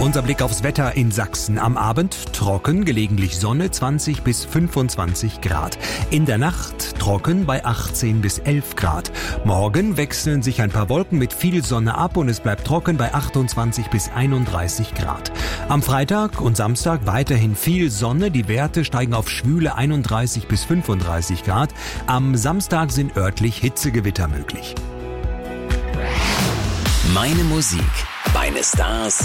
Unser Blick aufs Wetter in Sachsen. Am Abend trocken, gelegentlich Sonne, 20 bis 25 Grad. In der Nacht trocken bei 18 bis 11 Grad. Morgen wechseln sich ein paar Wolken mit viel Sonne ab und es bleibt trocken bei 28 bis 31 Grad. Am Freitag und Samstag weiterhin viel Sonne. Die Werte steigen auf schwüle 31 bis 35 Grad. Am Samstag sind örtlich Hitzegewitter möglich. Meine Musik, meine Stars,